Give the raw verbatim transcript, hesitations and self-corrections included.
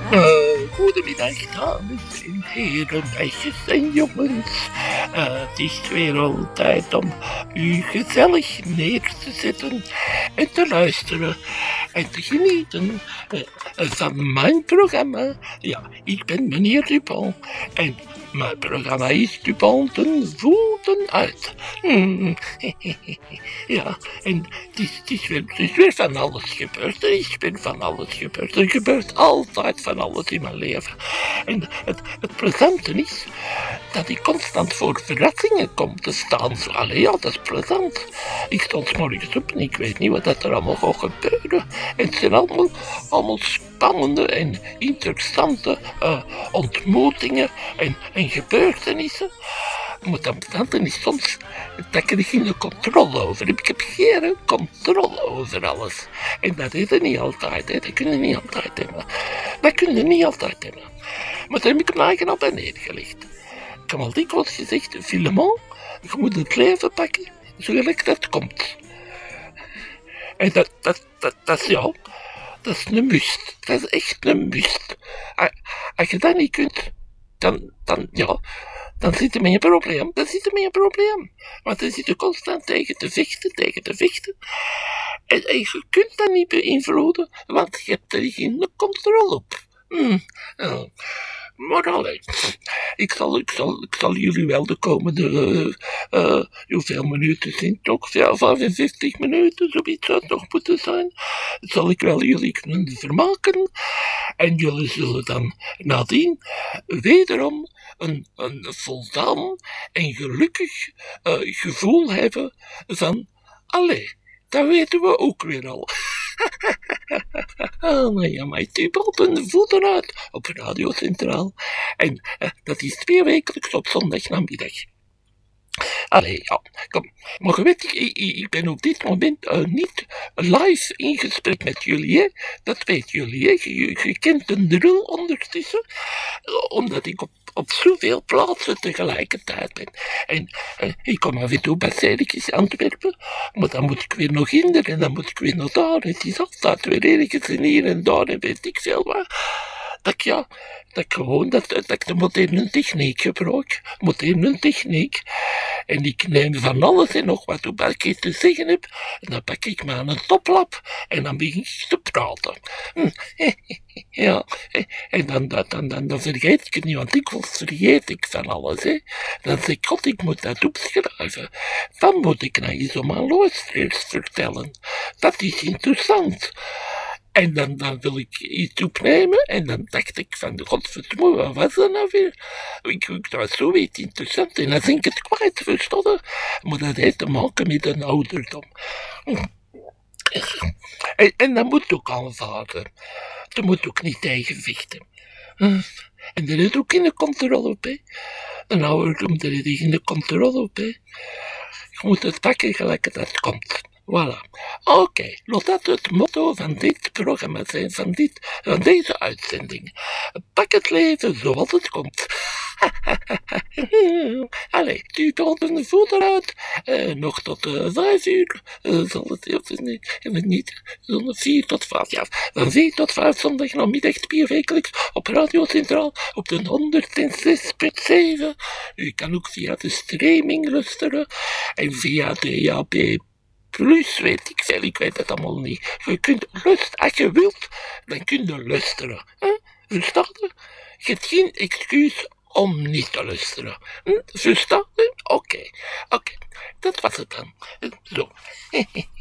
Uh, goedemiddag, dames en heren, meisjes en jongens. Uh, het is weer al tijd om u gezellig neer te zetten en te luisteren en te genieten uh, van mijn programma. Ja, ik ben meneer Dupont en mijn programma is Dupont ten voeten uit. Hmm. Ja, en het is, het, is weer, het is weer van alles gebeurd. Er is weer van alles gebeurd. Er gebeurt altijd van alles in mijn leven. En het, het plezante is dat ik constant voor verrassingen kom te staan. Zo, allee, ja, dat is plezant. Ik stond 's morgens op en ik weet niet wat dat er allemaal gaat gebeuren. En het zijn allemaal, allemaal spannende en interessante uh, ontmoetingen en, en gebeurtenissen. Maar dat betekent is soms dat ik er geen controle over heb. Ik heb geen controle over alles. En dat is er niet altijd, hè. Dat kun je niet altijd hebben. Dat kun je niet altijd hebben. Maar daar heb ik mijn eigen op beneden gelegd. Ik heb al dikwijls gezegd, Filemon, je moet het leven pakken, zo gelijk dat komt. En dat, dat, dat, dat is ja, dat is een must. Dat is echt een must. Als je dat niet kunt, dan, dan ja... dan zit er met een probleem. Dan zit er met een probleem. Want dan zit je constant tegen te vechten, tegen te vechten. En, en je kunt dat niet beïnvloeden, want je hebt er geen controle op. Hmm. Uh, maar allee, ik zal, ik, zal, ik zal jullie wel de komende, uh, uh, hoeveel minuten zijn het nog? Ja, vijfenvijftig minuten, zoiets zou het nog moeten zijn. Zal ik wel jullie kunnen vermaken. En jullie zullen dan nadien wederom een, een voldaan en gelukkig uh, gevoel hebben van, allee, dat weten we ook weer al. Ah, maar ja, maar het op een voeten uit op Radio Centraal. En uh, dat is twee wekelijks op zondagnamiddag. Allee, ja, kom. Maar je weet, ik, ik, ik ben op dit moment uh, niet live in gesprek met jullie, hè. Dat weten jullie, hè. Je, je kent de drill ondertussen, omdat ik op, op zoveel plaatsen tegelijkertijd ben. En uh, ik kom af en toe bij Zedekjes Antwerpen, maar dan moet ik weer nog in en dan moet ik weer naar daar. Het is altijd weer ergens en hier en daar en weet ik veel waar. Dat ik, ja, dat ik gewoon dat, dat ik de moderne techniek gebruik. Moderne techniek. En ik neem van alles en nog wat op wat ik te zeggen heb. En dan pak ik maar een toplap en dan begin ik te praten. Ja, en dan, dan, dan, dan, dan vergeet ik het niet, want ik vergeet ik van alles. Hè. Dan zeg ik, god, ik moet dat opschrijven. Dan moet ik naar iets om aan luisteraars vertellen. Dat is interessant. En dan, dan wil ik iets opnemen en dan dacht ik van, godverdomme, wat was dat nou weer? Ik, ik, dat was zoiets interessant en dan denk ik het kwijt, verstonden. Maar dat heeft te maken met een ouderdom. En, en dat moet ook aanvaarden. Dat moet ook niet tegenvechten. En daar is ook geen controle op, hè. Een ouderdom, daar is geen controle op, hè. Je moet het pakken gelijk dat komt. Voilà. Oké, okay, laat dat het motto van dit programma zijn, van, dit, van deze uitzending. Pak het leven zoals het komt. Allee, u komt de voeten uit. Uh, nog tot uh, vijf uur. Uh, zal het even niet, even niet. Van vier tot vijf, ja. Van vier tot vijf zondag namiddag, twee wekelijks op Radio Centraal op de honderdzes komma zeven. U kan ook via de streaming luisteren en via de D A B plus, weet ik veel, ik weet het allemaal niet. Je kunt luisteren, als je wilt, dan kun je luisteren. Hè? Verstaan je? Je hebt geen excuus om niet te luisteren. Hm? Verstaan je? Oké, okay. Oké, okay. Dat was het dan. Zo.